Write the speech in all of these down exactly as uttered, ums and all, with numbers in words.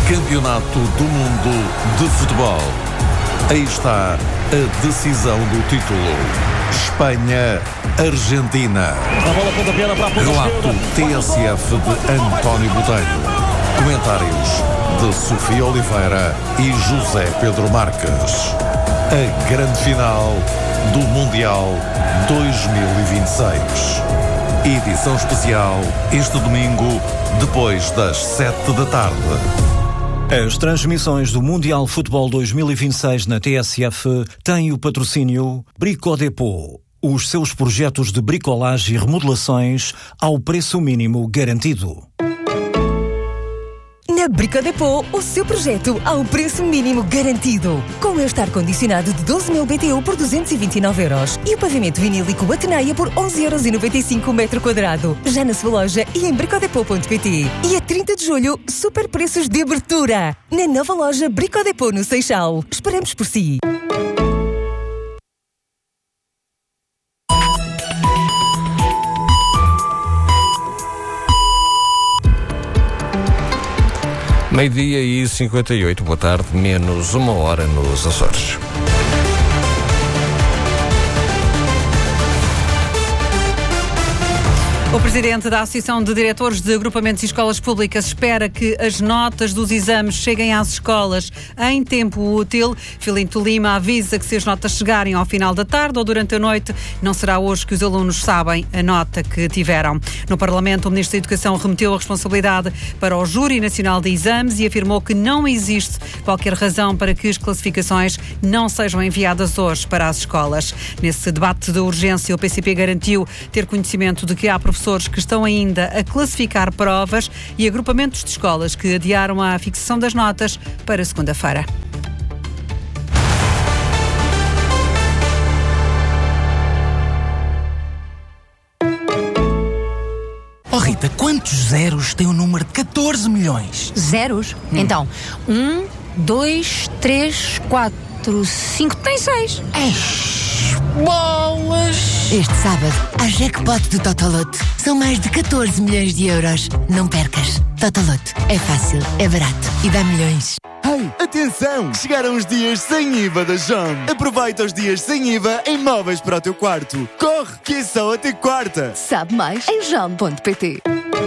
Campeonato do Mundo de Futebol. Aí está a decisão do título. Espanha-Argentina. Relato T S F de António Botelho. Comentários de Sofia Oliveira e José Pedro Marques. A grande final do Mundial dois mil e vinte e seis. Edição especial este domingo, depois das sete da tarde. As transmissões do Mundial Futebol dois mil e vinte e seis na T S F têm o patrocínio Bricodepot. Os seus projetos de bricolagem e remodelações ao preço mínimo garantido. Na Bricodepot, o seu projeto ao preço mínimo garantido. Com este ar-condicionado de doze mil B T U por duzentos e vinte e nove euros e o pavimento vinílico Ateneia por onze euros e noventa e cinco o metro quadrado. Já na sua loja e em bricodepot ponto pt. E a trinta de julho, super preços de abertura. Na nova loja Bricodepot no Seixal. Esperamos por si. Meio-dia e cinquenta e oito, boa tarde, menos uma hora nos Açores. O presidente da Associação de Diretores de Agrupamentos e Escolas Públicas espera que as notas dos exames cheguem às escolas em tempo útil. Filinto Lima avisa que se as notas chegarem ao final da tarde ou durante a noite, não será hoje que os alunos sabem a nota que tiveram. No Parlamento, o Ministro da Educação remeteu a responsabilidade para o Júri Nacional de Exames e afirmou que não existe qualquer razão para que as classificações não sejam enviadas hoje para as escolas. Nesse debate de urgência, o P C P garantiu ter conhecimento de que há professores que estão ainda a classificar provas e agrupamentos de escolas que adiaram a fixação das notas para segunda-feira. Oh Rita, quantos zeros tem o número de catorze milhões? Zeros? Hum. Então, um, dois, três, quatro, cinco, tem seis. Eish, bolas! Este sábado, há jackpot do Totoloto. São mais de catorze milhões de euros. Não percas. Totoloto. É fácil, é barato e dá milhões. Ei, atenção! Chegaram os dias sem I V A da Jom. Aproveita os dias sem I V A em móveis para o teu quarto. Corre, que é só até quarta. Sabe mais em jom ponto pt.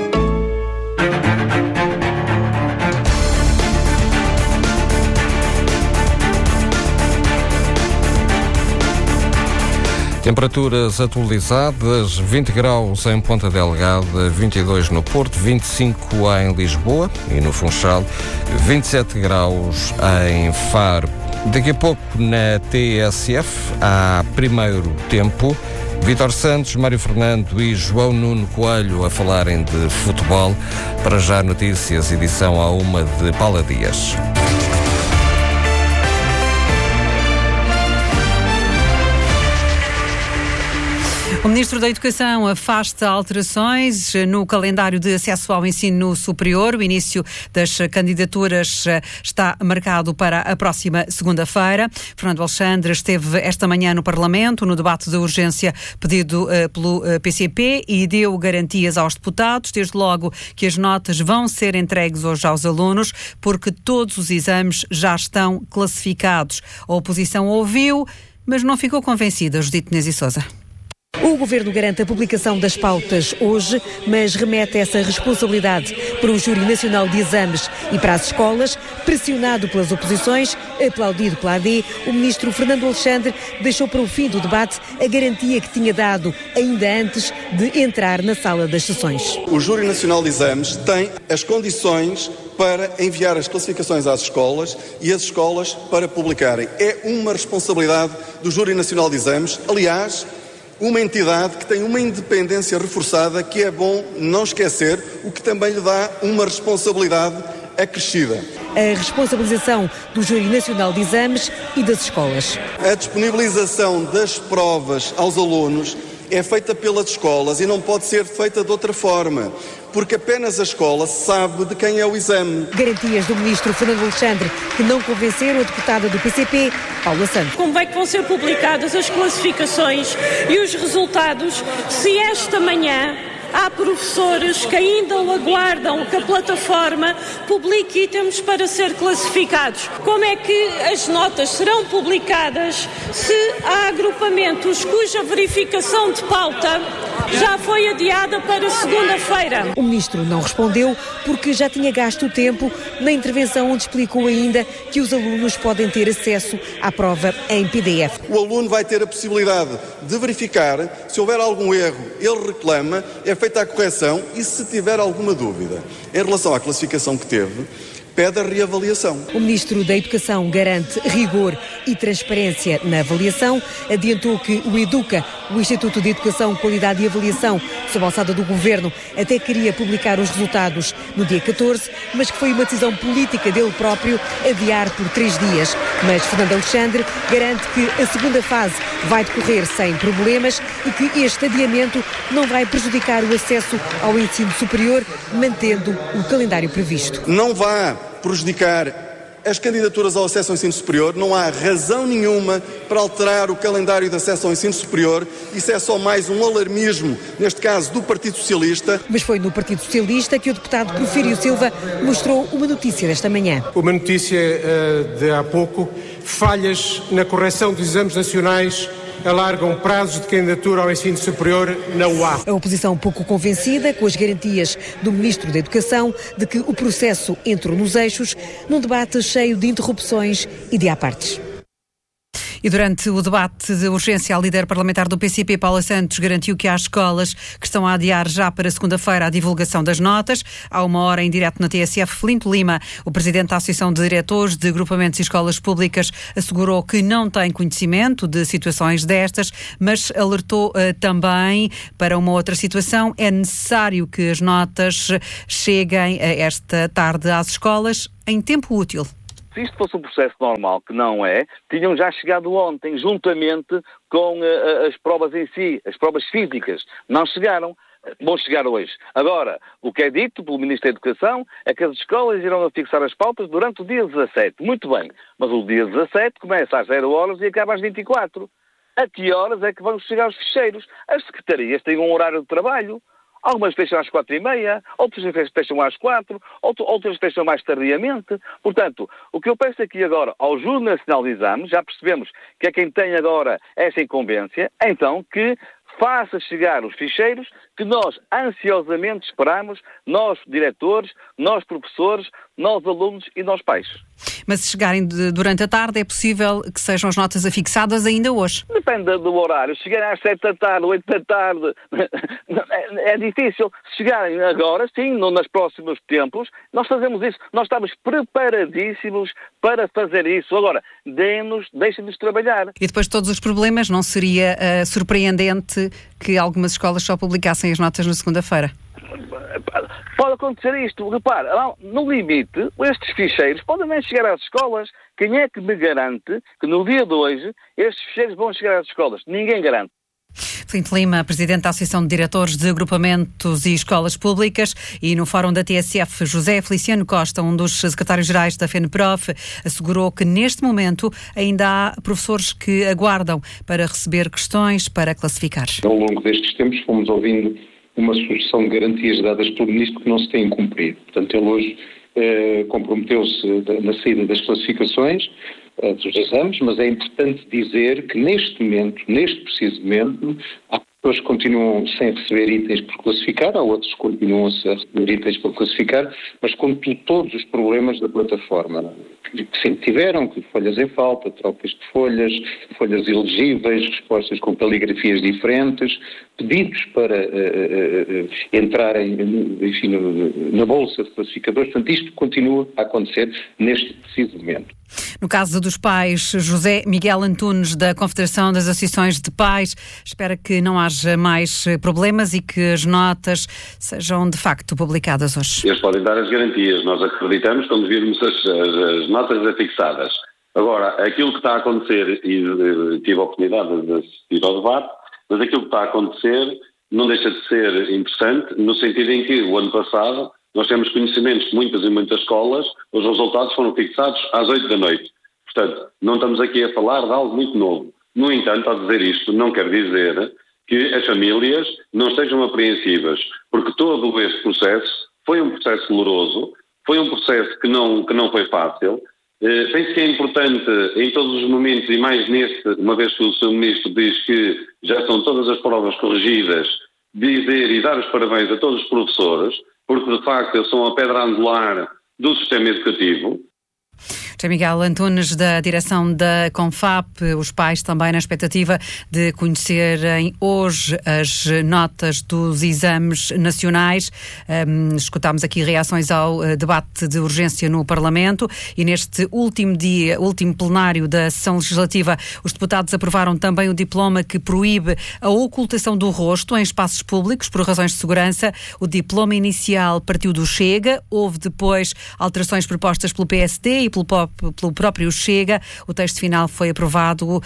Temperaturas atualizadas, vinte graus em Ponta Delgada, vinte e dois no Porto, vinte e cinco em Lisboa e no Funchal, vinte e sete graus em Faro. Daqui a pouco na T S F há primeiro tempo. Vítor Santos, Mário Fernando e João Nuno Coelho a falarem de futebol. Para já notícias, edição à uma de Paula Dias. O Ministro da Educação afasta alterações no calendário de acesso ao ensino superior. O início das candidaturas está marcado para a próxima segunda-feira. Fernando Alexandre esteve esta manhã no Parlamento, no debate de urgência pedido uh, pelo uh, P C P e deu garantias aos deputados, desde logo que as notas vão ser entregues hoje aos alunos, porque todos os exames já estão classificados. A oposição ouviu, mas não ficou convencida. Judite Inês e Sousa. O Governo garante a publicação das pautas hoje, mas remete essa responsabilidade para o Júri Nacional de Exames e para as escolas. Pressionado pelas oposições, aplaudido pela A D, o Ministro Fernando Alexandre deixou para o fim do debate a garantia que tinha dado ainda antes de entrar na sala das sessões. O Júri Nacional de Exames tem as condições para enviar as classificações às escolas e as escolas para publicarem. É uma responsabilidade do Júri Nacional de Exames. Aliás, uma entidade que tem uma independência reforçada, que é bom não esquecer, o que também lhe dá uma responsabilidade acrescida. A responsabilização do Júri Nacional de Exames e das escolas. A disponibilização das provas aos alunos é feita pelas escolas e não pode ser feita de outra forma, porque apenas a escola sabe de quem é o exame. Garantias do Ministro Fernando Alexandre que não convenceram a deputada do P C P, Paula Santos. Como é que vão ser publicadas as classificações e os resultados se esta manhã há professores que ainda aguardam que a plataforma publique itens para ser classificados. Como é que as notas serão publicadas se há agrupamentos cuja verificação de pauta já foi adiada para segunda-feira? O ministro não respondeu porque já tinha gasto o tempo na intervenção onde explicou ainda que os alunos podem ter acesso à prova em P D F. O aluno vai ter a possibilidade de verificar, se houver algum erro, ele reclama, é feita a correção e se tiver alguma dúvida em relação à classificação que teve, pede a reavaliação. O Ministro da Educação garante rigor e transparência na avaliação. Adiantou que o EDUCA, o Instituto de Educação, Qualidade e Avaliação, sob a alçada do Governo, até queria publicar os resultados no dia catorze, mas que foi uma decisão política dele próprio adiar por três dias. Mas Fernando Alexandre garante que a segunda fase vai decorrer sem problemas e que este adiamento não vai prejudicar o acesso ao ensino superior, mantendo o calendário previsto. Não vai prejudicar as candidaturas ao acesso ao ensino superior, não há razão nenhuma para alterar o calendário de acesso ao ensino superior. Isso é só mais um alarmismo, neste caso do Partido Socialista. Mas foi no Partido Socialista que o deputado Porfírio Silva mostrou uma notícia desta manhã. Uma notícia uh, de há pouco: falhas na correção dos exames nacionais alargam prazos de candidatura ao ensino superior na U A. A oposição pouco convencida com as garantias do Ministro da Educação de que o processo entrou nos eixos, num debate cheio de interrupções e de apartes. E durante o debate de urgência, a líder parlamentar do P C P, Paula Santos, garantiu que há escolas que estão a adiar já para segunda-feira a divulgação das notas. Há uma hora, em direto na T S F, Filinto Lima, o presidente da Associação de Diretores de Agrupamentos e Escolas Públicas, assegurou que não tem conhecimento de situações destas, mas alertou uh, também para uma outra situação. É necessário que as notas cheguem uh, esta tarde às escolas em tempo útil. Se isto fosse um processo normal, que não é, tinham já chegado ontem, juntamente com uh, as provas em si, as provas físicas. Não chegaram. Vão chegar hoje. Agora, o que é dito pelo Ministro da Educação é que as escolas irão fixar as pautas durante o dia dezassete. Muito bem, mas o dia dezassete começa às zero horas e acaba às vinte e quatro. A que horas é que vão chegar os ficheiros? As secretarias têm um horário de trabalho. Algumas fecham às quatro e meia, outras fecham às quatro, outras fecham mais tardiamente. Portanto, o que eu peço aqui agora ao Júri Nacional de Exames, já percebemos que é quem tem agora essa incumbência, então que faça chegar os ficheiros que nós ansiosamente esperamos, nós diretores, nós professores, nós alunos e nós pais. Mas se chegarem de, durante a tarde, é possível que sejam as notas afixadas ainda hoje? Depende do horário. Se chegarem às sete da tarde, oito da tarde, é, é difícil. Se chegarem agora, sim, no, nos próximos tempos, nós fazemos isso. Nós estamos preparadíssimos para fazer isso. Agora, deem-nos, deixem-nos trabalhar. E depois de todos os problemas, não seria uh, surpreendente que algumas escolas só publicassem as notas na segunda-feira? Pode acontecer isto. Repara, no limite, estes ficheiros podem nem chegar às escolas. Quem é que me garante que no dia de hoje estes ficheiros vão chegar às escolas? Ninguém garante. Filinto Lima, presidente da Associação de Diretores de Agrupamentos e Escolas Públicas, e no Fórum da T S F, José Feliciano Costa, um dos secretários-gerais da FENPROF, assegurou que neste momento ainda há professores que aguardam para receber questões para classificar. Ao longo destes tempos fomos ouvindo uma sucessão de garantias dadas pelo Ministro que não se têm cumprido. Portanto, ele hoje eh, comprometeu-se na saída das classificações eh, dos exames, mas é importante dizer que neste momento, neste preciso momento, há pessoas que continuam sem receber itens por classificar, há outros que continuam a receber itens por classificar, mas com todos os problemas da plataforma que sempre tiveram, que folhas em falta, trocas de folhas, folhas ilegíveis, respostas com caligrafias diferentes, pedidos para uh, uh, entrarem, enfim, na bolsa de classificadores. Portanto, isto continua a acontecer neste preciso momento. No caso dos pais, José Miguel Antunes, da Confederação das Associações de Pais, espera que não haja mais problemas e que as notas sejam de facto publicadas hoje. Eles podem dar as garantias, nós acreditamos quando virmos as, as, as notas afixadas. Agora, aquilo que está a acontecer, e uh, tive a oportunidade de assistir ao debate, mas aquilo que está a acontecer não deixa de ser interessante, no sentido em que o ano passado nós temos conhecimentos de muitas e muitas escolas, os resultados foram fixados às oito da noite. Portanto, não estamos aqui a falar de algo muito novo. No entanto, ao dizer isto, não quer dizer que as famílias não estejam apreensivas, porque todo esse processo foi um processo doloroso, foi um processo que não, que não foi fácil. Eh, penso que é importante em todos os momentos, e mais neste, uma vez que o seu Ministro diz que já são todas as provas corrigidas, dizer e dar os parabéns a todos os professores, porque de facto eles são a pedra angular do sistema educativo. José Miguel Antunes, da direção da Confap, os pais também na expectativa de conhecerem hoje as notas dos exames nacionais. Um, escutámos aqui reações ao uh, debate de urgência no Parlamento e neste último dia, último plenário da sessão legislativa, os deputados aprovaram também o diploma que proíbe a ocultação do rosto em espaços públicos por razões de segurança. O diploma inicial partiu do Chega, houve depois alterações propostas pelo P S D e pelo pelo próprio Chega. O texto final foi aprovado um,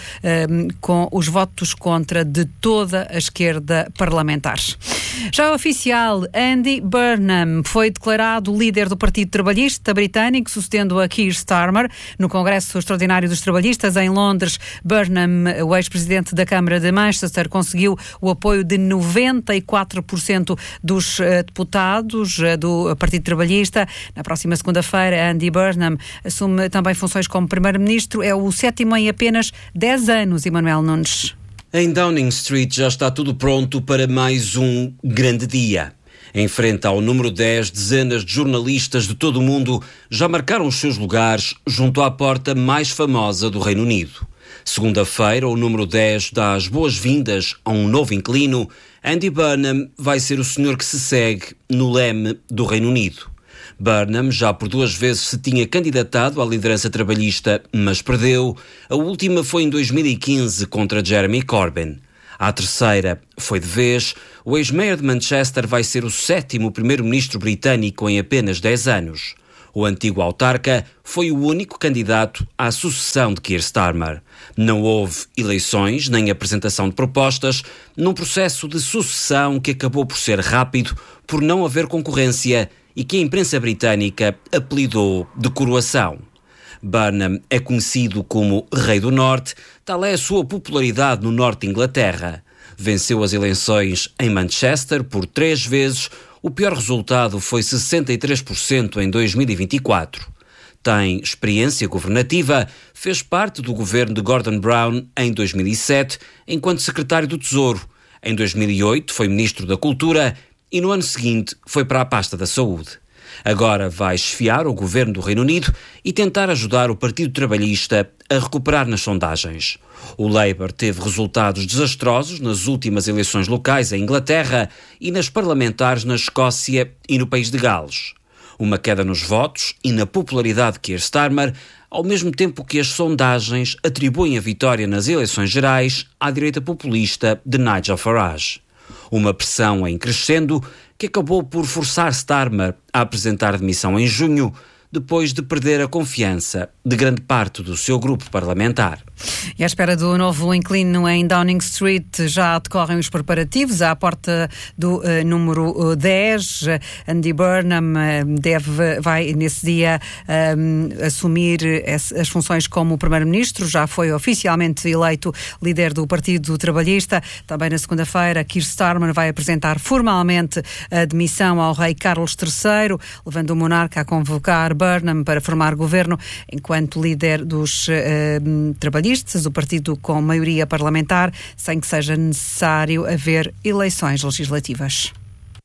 com os votos contra de toda a esquerda parlamentar. Já o oficial Andy Burnham foi declarado líder do Partido Trabalhista britânico, sucedendo a Keir Starmer. No Congresso Extraordinário dos Trabalhistas, em Londres, Burnham, o ex-presidente da Câmara de Manchester, conseguiu o apoio de noventa e quatro por cento dos uh, deputados uh, do Partido Trabalhista. Na próxima segunda-feira, Andy Burnham assume também funções como Primeiro-Ministro. É o sétimo em apenas dez anos, Emanuel Nunes. Em Downing Street já está tudo pronto para mais um grande dia. Em frente ao número dez, dezenas de jornalistas de todo o mundo já marcaram os seus lugares junto à porta mais famosa do Reino Unido. Segunda-feira, o número dez dá as boas-vindas a um novo inquilino. Andy Burnham vai ser o senhor que se segue no leme do Reino Unido. Burnham já por duas vezes se tinha candidatado à liderança trabalhista, mas perdeu. A última foi em dois mil e quinze contra Jeremy Corbyn. À terceira foi de vez. O ex-mayor de Manchester vai ser o sétimo primeiro-ministro britânico em apenas dez anos. O antigo autarca foi o único candidato à sucessão de Keir Starmer. Não houve eleições nem apresentação de propostas, num processo de sucessão que acabou por ser rápido, por não haver concorrência e que a imprensa britânica apelidou de coroação. Burnham é conhecido como Rei do Norte, tal é a sua popularidade no norte de Inglaterra. Venceu as eleições em Manchester por três vezes, o pior resultado foi sessenta e três por cento em dois mil e vinte e quatro. Tem experiência governativa, fez parte do governo de Gordon Brown em dois mil e sete, enquanto secretário do Tesouro. Em dois mil e oito foi ministro da Cultura e no ano seguinte foi para a pasta da Saúde. Agora vai esfiar o governo do Reino Unido e tentar ajudar o Partido Trabalhista a recuperar nas sondagens. O Labour teve resultados desastrosos nas últimas eleições locais em Inglaterra e nas parlamentares na Escócia e no país de Gales. Uma queda nos votos e na popularidade de Keir Starmer, ao mesmo tempo que as sondagens atribuem a vitória nas eleições gerais à direita populista de Nigel Farage. Uma pressão em crescendo que acabou por forçar Starmer a apresentar demissão em junho, depois de perder a confiança de grande parte do seu grupo parlamentar. E à espera do novo inquilino em Downing Street já decorrem os preparativos à porta do uh, número dez. Andy Burnham uh, deve, vai nesse dia um, assumir as, as funções como Primeiro-Ministro. Já foi oficialmente eleito líder do Partido Trabalhista. Também na segunda-feira, Keir Starmer vai apresentar formalmente a demissão ao rei Carlos terceiro, levando o monarca a convocar Burnham para formar governo enquanto líder dos uh, trabalhistas, o partido com maioria parlamentar, sem que seja necessário haver eleições legislativas.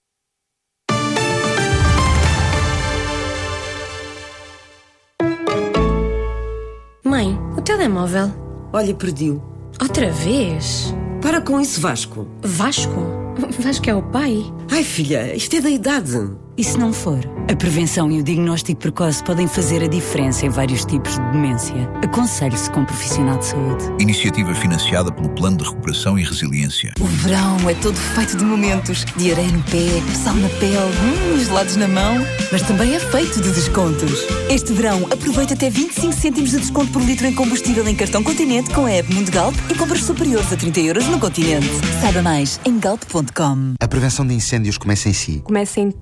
Mãe, o telemóvel. Olha, perdi-o. Outra vez? Para com isso, Vasco. Vasco? Vasco é o pai? Ai, filha, isto é da idade. E se não for? A prevenção e o diagnóstico precoce podem fazer a diferença em vários tipos de demência. Aconselhe-se com um profissional de saúde. Iniciativa financiada pelo Plano de Recuperação e Resiliência. O verão é todo feito de momentos. De areia no pé, sal na pele, hum, gelados na mão. Mas também é feito de descontos. Este verão, aproveita até vinte e cinco cêntimos de desconto por litro em combustível em cartão Continente com a app Mundo Galp e compras superiores a trinta euros no Continente. Saiba mais em galp ponto com. A prevenção de incêndios começa em si. Começa em todos.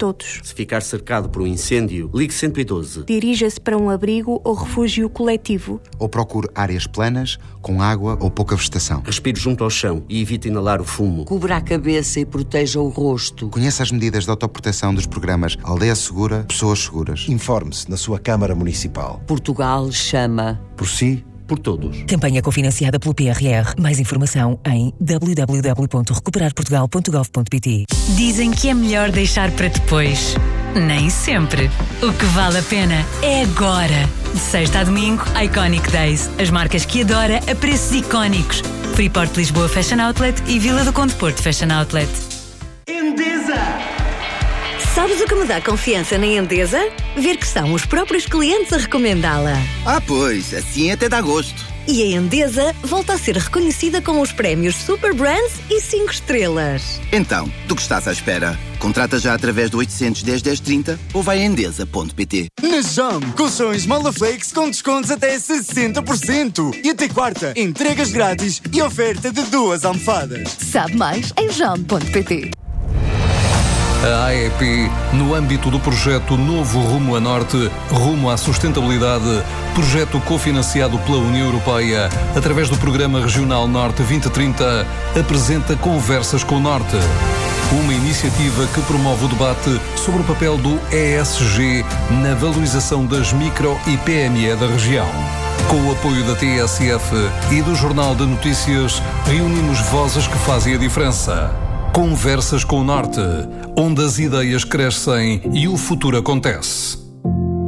Se ficar cercado por um incêndio, ligue cento e doze. Dirija-se para um abrigo ou refúgio coletivo. Ou procure áreas planas, com água ou pouca vegetação. Respire junto ao chão e evite inalar o fumo. Cubra a cabeça e proteja o rosto. Conheça as medidas de autoproteção dos programas Aldeia Segura, Pessoas Seguras. Informe-se na sua Câmara Municipal. Portugal chama. Por si, por todos. Campanha cofinanciada pelo P R R. Mais informação em w w w ponto recuperar portugal ponto gov ponto p t. Dizem que é melhor deixar para depois. Nem sempre. O que vale a pena é agora. De sexta a domingo, Iconic Days. As marcas que adora a preços icónicos. Freeport Lisboa Fashion Outlet e Vila do Conde Porto Fashion Outlet. Endesa! Sabes o que me dá confiança na Endesa? Ver que são os próprios clientes a recomendá-la. Ah, pois, assim até dá gosto. E a Endesa volta a ser reconhecida com os prémios Super Brands e cinco estrelas. Então, do que estás à espera? Contrata já através do oitocentos, dez, dez, trinta ou vai a endesa ponto p t. Na Jam, colchões Molaflex com descontos até sessenta por cento. E até quarta, entregas grátis e oferta de duas almofadas. Sabe mais em jam ponto p t. A A E P, no âmbito do projeto Novo Rumo a Norte, Rumo à Sustentabilidade, projeto cofinanciado pela União Europeia, através do Programa Regional Norte vinte trinta, apresenta Conversas com o Norte. Uma iniciativa que promove o debate sobre o papel do E S G na valorização das micro e P M E da região. Com o apoio da T S F e do Jornal de Notícias, reunimos vozes que fazem a diferença. Conversas com o Norte, onde as ideias crescem e o futuro acontece.